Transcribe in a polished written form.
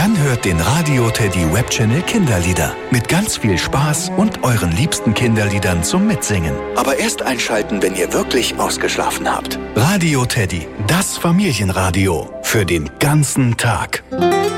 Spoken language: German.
Dann hört den Radio Teddy Webchannel Kinderlieder mit ganz viel Spaß und euren liebsten Kinderliedern zum Mitsingen. Aber erst einschalten, wenn ihr wirklich ausgeschlafen habt. Radio Teddy, das Familienradio für den ganzen Tag.